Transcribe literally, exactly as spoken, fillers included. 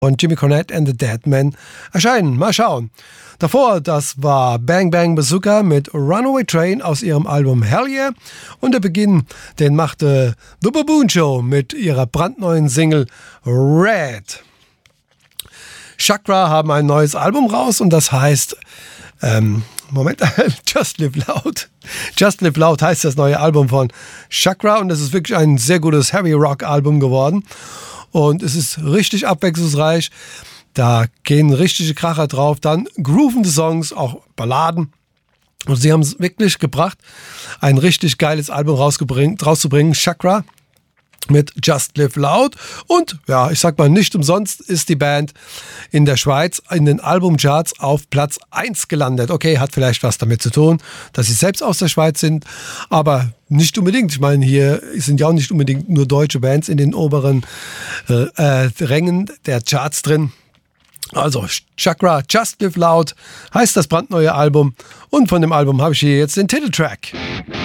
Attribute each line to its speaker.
Speaker 1: und Jimmy Cornette and the Deadmen erscheinen. Mal schauen. Davor, das war Bang Bang Bazooka mit Runaway Train aus ihrem Album Hell Yeah. Und der Beginn, den machte The Baboon Show mit ihrer brandneuen Single Red. Chakra haben ein neues Album raus und das heißt, ähm, Moment, Just Live Loud. Just Live Loud heißt das neue Album von Chakra und es ist wirklich ein sehr gutes Heavy Rock Album geworden. Und es ist richtig abwechslungsreich. Da gehen richtige Kracher drauf. Dann groovende Songs, auch Balladen. Und sie haben es wirklich gebracht, ein richtig geiles Album rauszubringen. Chakra mit Just Live Loud. Und ja, ich sag mal, nicht umsonst ist die Band in der Schweiz in den Albumcharts auf Platz eins gelandet. Okay, hat vielleicht was damit zu tun, dass sie selbst aus der Schweiz sind, aber nicht unbedingt. Ich meine, hier sind ja auch nicht unbedingt nur deutsche Bands in den oberen äh, äh, Rängen der Charts drin. Also Chakra, Just Live Loud heißt das brandneue Album und von dem Album habe ich hier jetzt den Titeltrack.